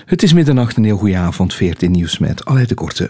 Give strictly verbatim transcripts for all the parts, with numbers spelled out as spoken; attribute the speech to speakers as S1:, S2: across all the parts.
S1: Het is middernacht, een heel goede avond, veertien nieuws met Aleid de Korte.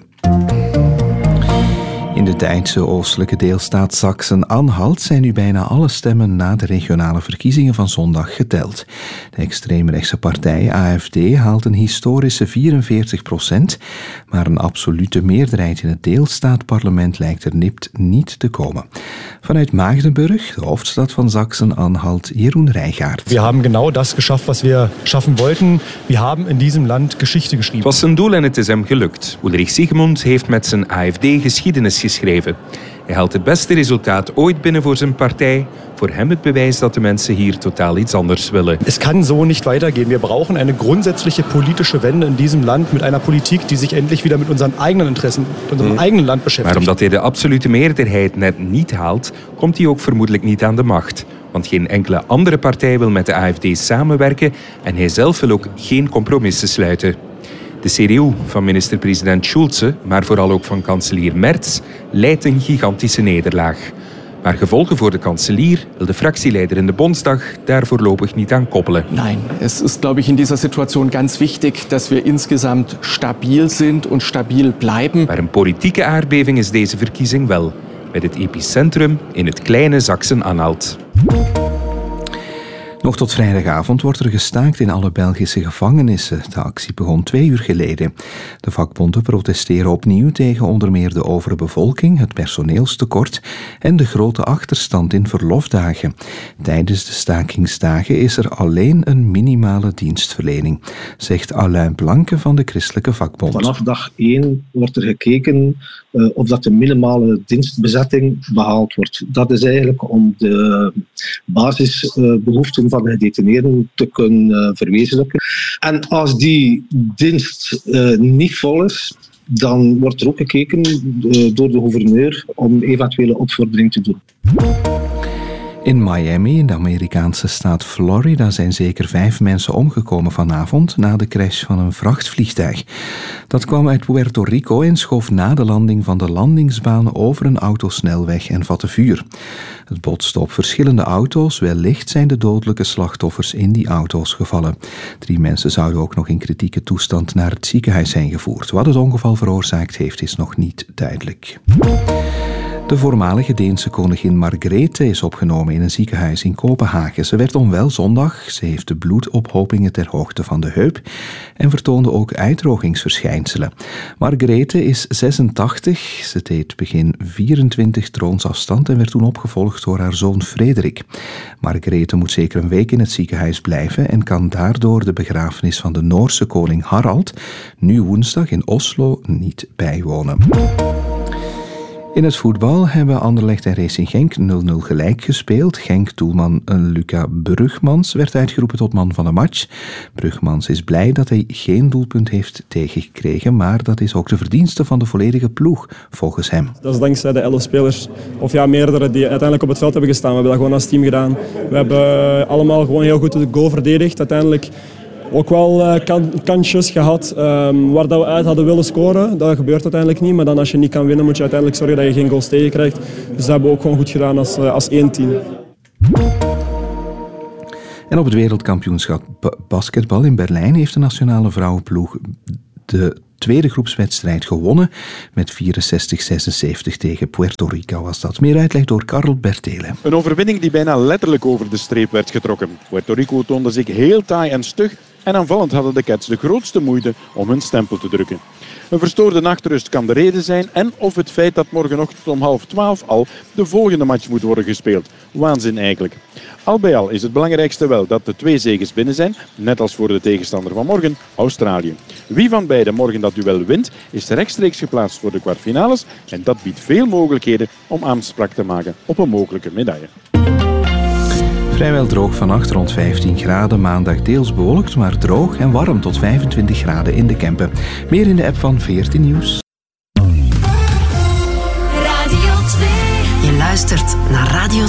S1: In de Duitse oostelijke deelstaat Sachsen-Anhalt zijn nu bijna alle stemmen na de regionale verkiezingen van zondag geteld. De extreemrechtse partij A F D haalt een historische vierenveertig procent, maar een absolute meerderheid in het deelstaatparlement lijkt er nipt niet te komen. Vanuit Magdeburg, de hoofdstad van Sachsen-Anhalt, Jeroen Rijgaard.
S2: We hebben genau das geschafft wat we schaffen wollten. We hebben in diesem Land Geschichte geschreven.
S3: Het was zijn doel en het is hem gelukt. Ulrich Siegmund heeft met zijn A F D geschiedenis geschreven. Hij haalt het beste resultaat ooit binnen voor zijn partij. Voor hem het bewijs dat de mensen hier totaal iets anders willen.
S2: Es kann so nicht weitergehen. Wir brauchen eine grundsätzliche politische Wende in diesem Land mit einer Politik, die sich endlich wieder mit unseren eigenen Interessen, mit unserem hm. eigenen Land beschäftigt.
S3: Maar omdat hij de absolute meerderheid net niet haalt, komt hij ook vermoedelijk niet aan de macht. Want geen enkele andere partij wil met de A F D samenwerken en hij zelf wil ook geen compromissen sluiten. De C D U van minister-president Schulze, maar vooral ook van kanselier Merz, leidt een gigantische nederlaag. Maar gevolgen voor de kanselier wil de fractieleider in de Bondsdag daar voorlopig niet aan koppelen.
S4: Nein, es ist, glaube ich, in dieser Situation ganz wichtig, dass wir insgesamt stabil sind und stabil bleiben.
S3: Maar een politieke aardbeving is deze verkiezing wel, met het epicentrum in het kleine Sachsen-Anhalt.
S1: Nog tot vrijdagavond wordt er gestaakt in alle Belgische gevangenissen. De actie begon twee uur geleden. De vakbonden protesteren opnieuw tegen onder meer de overbevolking, het personeelstekort en de grote achterstand in verlofdagen. Tijdens de stakingsdagen is er alleen een minimale dienstverlening, zegt Alain Blanke van de Christelijke Vakbond.
S5: Vanaf dag één wordt er gekeken uh, of dat de minimale dienstbezetting behaald wordt. Dat is eigenlijk om de basisbehoeften uh, van de gedetineerden te kunnen uh, verwezenlijken. En als die dienst uh, niet vol is, dan wordt er ook gekeken uh, door de gouverneur om eventuele opvordering te doen.
S1: In Miami, in de Amerikaanse staat Florida, zijn zeker vijf mensen omgekomen vanavond na de crash van een vrachtvliegtuig. Dat kwam uit Puerto Rico en schoof na de landing van de landingsbaan over een autosnelweg en vatte vuur. Het botste op verschillende auto's, wellicht zijn de dodelijke slachtoffers in die auto's gevallen. Drie mensen zouden ook nog in kritieke toestand naar het ziekenhuis zijn gevoerd. Wat het ongeval veroorzaakt heeft, is nog niet duidelijk. De voormalige Deense koningin Margrethe is opgenomen in een ziekenhuis in Kopenhagen. Ze werd onwel zondag, ze heeft de bloedophopingen ter hoogte van de heup en vertoonde ook uitdrogingsverschijnselen. Margrethe is zesentachtig, ze deed begin vierentwintig troonsafstand en werd toen opgevolgd door haar zoon Frederik. Margrethe moet zeker een week in het ziekenhuis blijven en kan daardoor de begrafenis van de Noorse koning Harald nu woensdag in Oslo niet bijwonen. In het voetbal hebben Anderlecht en Racing Genk nul nul gelijk gespeeld. Genk-doelman Luca Brugmans werd uitgeroepen tot man van de match. Brugmans is blij dat hij geen doelpunt heeft tegengekregen, maar dat is ook de verdienste van de volledige ploeg, volgens hem.
S6: Dat is dankzij de elf spelers, of ja, meerdere, die uiteindelijk op het veld hebben gestaan. We hebben dat gewoon als team gedaan. We hebben allemaal gewoon heel goed de goal verdedigd. Uiteindelijk ook wel uh, kan, kansjes gehad um, waar dat we uit hadden willen scoren. Dat gebeurt uiteindelijk niet, maar dan als je niet kan winnen moet je uiteindelijk zorgen dat je geen goals tegenkrijgt. Dus dat hebben we ook gewoon goed gedaan als, uh, als één team.
S1: En op het wereldkampioenschap basketbal in Berlijn heeft de nationale vrouwenploeg de tweede groepswedstrijd gewonnen met vierenzestig zesenzeventig tegen Puerto Rico was dat. Meer uitleg door Karel Bertele.
S7: Een overwinning die bijna letterlijk over de streep werd getrokken. Puerto Rico toonde zich heel taai en stug en aanvallend hadden de Cats de grootste moeite om hun stempel te drukken. Een verstoorde nachtrust kan de reden zijn en of het feit dat morgenochtend om half twaalf al de volgende match moet worden gespeeld. Waanzin eigenlijk. Al bij al is het belangrijkste wel dat de twee zeges binnen zijn, net als voor de tegenstander van morgen, Australië. Wie van beiden morgen dat duel wint, is rechtstreeks geplaatst voor de kwartfinales en dat biedt veel mogelijkheden om aanspraak te maken op een mogelijke medaille.
S1: Vrijwel droog vannacht rond vijftien graden, maandag deels bewolkt, maar droog en warm tot vijfentwintig graden in de Kempen. Meer in de app van veertien Nieuws.
S8: Radio twee. Je luistert naar Radio